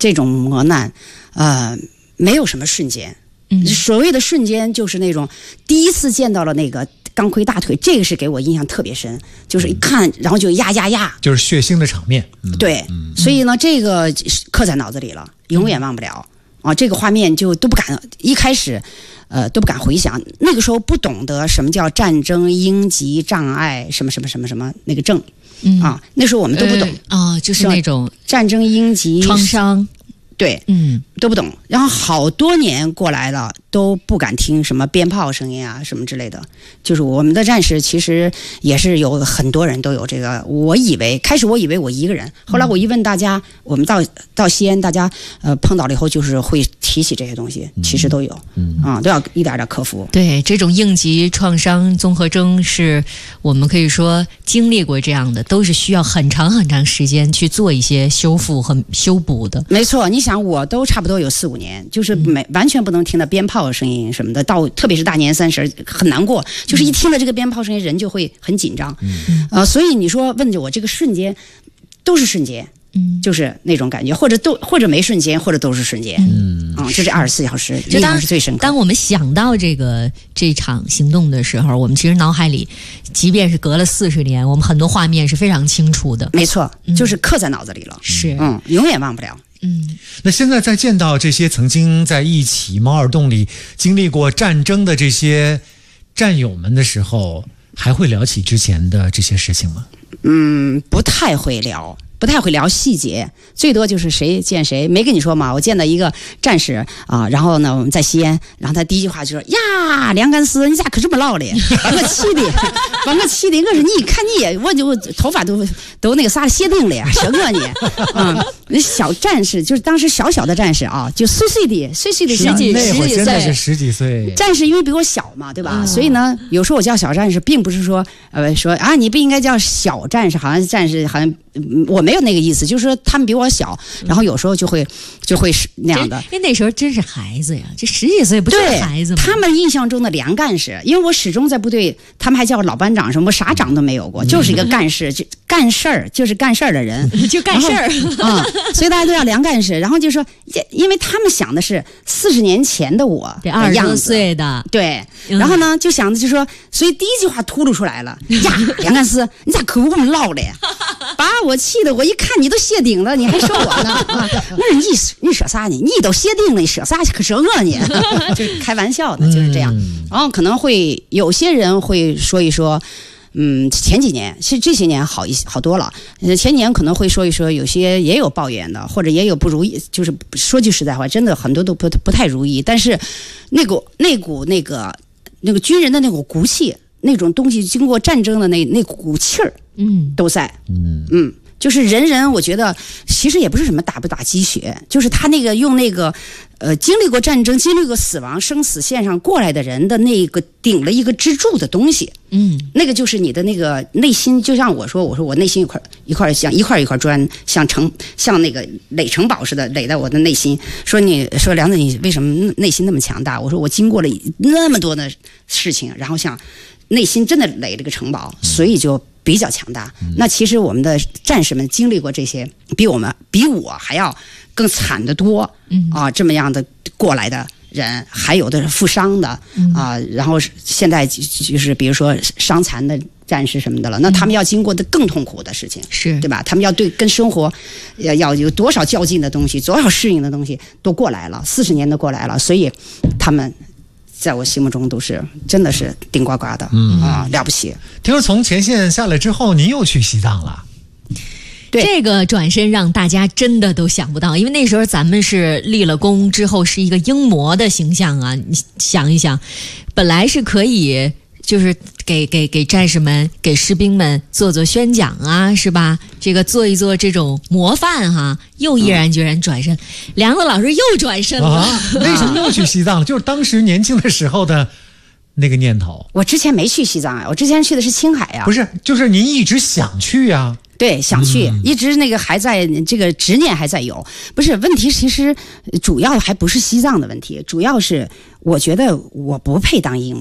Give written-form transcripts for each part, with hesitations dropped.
这种磨难，没有什么瞬间。所谓的瞬间，就是那种第一次见到了那个钢盔大腿，这个是给我印象特别深，就是一看，然后就呀， 就是血腥的场面。 对，所以呢，这个刻在脑子里了，永远忘不了啊！这个画面就都不敢，一开始，都不敢回想。那个时候不懂得什么叫战争、应急障碍，什么那个症。那时候我们都不懂就是那种战争、应急、 创伤， 对，都不懂。然后好多年过来了，都不敢听什么鞭炮声音啊，什么之类的。就是我们的战士其实也是有很多人都有这个。开始我以为我一个人，后来我一问大家，我们到西安，大家碰到了以后，就是会提起这些东西，其实都有，都要一点点克服。 对，这种应急创伤综合征是我们可以说经历过这样的，都是需要很长时间去做一些修复和修补的。 没错，你想我都差不多有4-5年，就是完全不能听到鞭炮声音什么的，特别是大年30很难过，就是一听了这个鞭炮声音，人就会很紧张。所以你说问着我这个瞬间，都是瞬间。就是那种感觉，或者没瞬间，或者都是瞬间。就这24小时，印象是最深刻。 当我们想到这场行动的时候，我们其实脑海里，即便是隔了40年，我们很多画面是非常清楚的。 没错，就是刻在脑子里了。 是， 永远忘不了。 那现在再见到这些曾经在一起猫耳洞里经历过战争的这些战友们的时候，还会聊起之前的这些事情吗？ 不太会聊细节，最多就是谁见谁。没跟你说吗？我见到一个战士啊，然后呢，我们在西安，然后他第一句话就说：“呀，梁干丝，你咋可这么唠嘞？把我气的，我说你看你，我头发都那个啥歇定了呀，什么你？那小战士就是当时小的战士啊，就碎碎的十几那会儿真的是岁 10几岁。 战士因为比我小嘛，对吧？所以呢，有时候我叫小战士，并不是说说啊你不应该叫小战士，好像战士好像我没有那个意思，就是说他们比我小，然后有时候就会是那样的。 因为那时候真是孩子呀，这10几岁不就是孩子吗？ 他们印象中的梁干事，因为我始终在部队，他们还叫我老班长什么，我啥长都没有过，就是一个干事，就干事儿，就是干事儿的人， 就干事儿所以大家都叫梁干事。然后就说，因为他们想的是40年前的我的样子， 20多岁的， 对，然后呢就想的就说，所以第一句话秃噜出来了呀，梁干事，你咋可不这么唠嘞？把我气的，我一看你都谢顶了，你还说我呢？我说你说啥呢？你都谢顶了，你说啥可说我呢？就是开玩笑的，就是这样。然后可能会有些人会说一说，前几年其实这些年好多了。前年可能会说一说，有些也有抱怨的，或者也有不如意。就是说句实在话，真的很多都不太如意。但是那股军人的那股骨气，那种东西，经过战争的那股气儿，都在。就是人，我觉得其实也不是什么打不打鸡血，就是他那个用那个经历过战争、经历过死亡、生死线上过来的人的那个顶了一个支柱的东西，那个就是你的那个内心。就像我说我内心一块像一块砖，像那个垒城堡似的垒在我的内心。说梁子，你为什么内心那么强大？我说我经过了那么多的事情，然后像内心真的垒了个城堡，所以就比较强大。那其实我们的战士们经历过这些，比我还要更惨得多这么样的过来的人，还有的是负伤的然后现在就是比如说伤残的战士什么的了，那他们要经过的更痛苦的事情， 是对吧？他们要跟生活要有多少较劲的东西，多少适应的东西都过来了，40年都过来了，所以他们在我心目中都是真的是顶呱呱的了不起。 听说从前线下来之后，您又去西藏了。 对， 这个转身让大家真的都想不到，因为那时候咱们是立了功之后是一个英模的形象啊，你想一想，本来是可以就是给战士们、给士兵们做宣讲啊，是吧？这个做一做这种模范哈，又毅然决然转身。梁子老师又转身了， 为什么又去西藏？就是当时年轻的时候的那个念头。 我之前没去西藏我之前去的是青海啊。 不是，就是您一直想去呀。 对，想去，一直那个还在这个执念还在有。不是问题，其实主要还不是西藏的问题，主要是我觉得我不配当英模。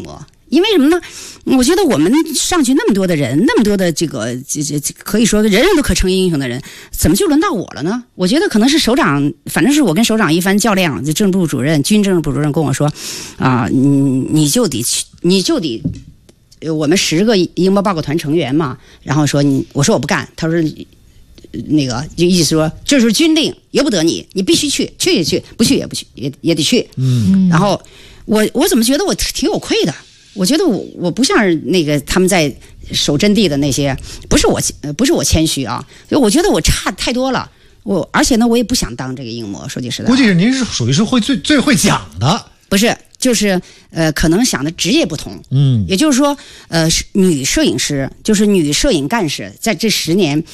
因为什么呢？我觉得我们上去那么多的人，那么多的这可以说人人都可称英雄的人，怎么就轮到我了呢？我觉得可能是首长，反正是我跟首长一番较量，就政治部主任、军政治部主任跟我说，你就得我们10个英模报告团成员嘛，然后说我说我不干，他说那个就意思说这是军令，由不得你，你必须去也去，不去也不去也得去。然后我怎么觉得我挺有愧的？我觉得我不像是那个他们在守阵地的那些，不是我谦虚啊，我觉得我差太多了。而且呢，我也不想当这个英模，说句实在话。 估计是您是属于是最会讲的， 不是，就是可能想的职业不同，也就是说，女摄影师就是女摄影干事，在这10年